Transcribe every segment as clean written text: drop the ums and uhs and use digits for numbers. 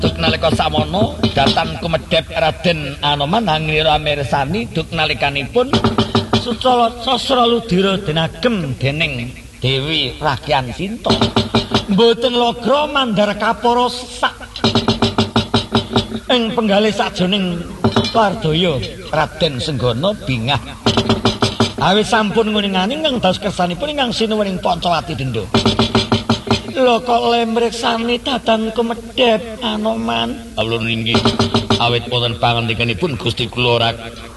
Duk nalika samono datang kumedhep Raden Anoman hangira mirsani duk nalikanipun Sucala Sasra Ludira dinagem dening Dewi Rakyan Sinta. Mboten logra mandhar kapara sak ing penggalih sajroning Wardaya Raden Senggana bingah. Awit sampun nguningani ingkang dados kersanipun ingkang sinuwuning Pancawati Denda. Lho kok lemreksani datan kumedhep Anoman. Alun inggih awit wonten pangandikanipun Gusti kula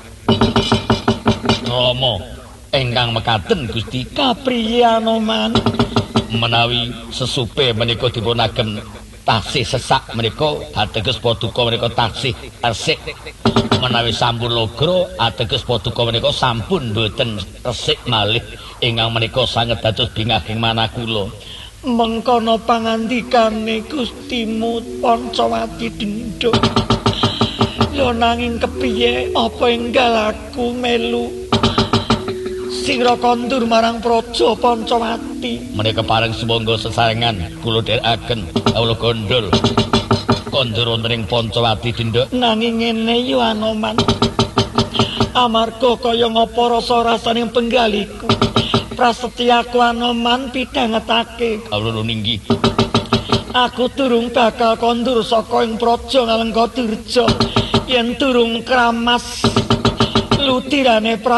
Rama ingkang mekaten Gusti Kapriye Anoman? menawi sesupe menika dipunagem tasih sesak menika ateges paduka menika tasih resik menawi sampun logra ateges paduka menika sampun mboten resik malih ingkang menika sanget dados bingahing manakula. Mengkono pangandikane Gustimu Pancawati Denda. Lho nanging kepiye apa enggal aku melu sira kondur marang praja Pancawati. Menika paring sumangga sesarengan kula dherekaken kawula gondol kondur wonten ing Pancawati Denda. Nanging ngene yo Anoman. Amarga kaya ngapa rasa-rasaning penggaliku. Prasetyaku Anoman pidhangetake. Kawula ninggi. Aku durung bakal kondur saka ing praja Ngalengka Dirja yen durung kramas lutirane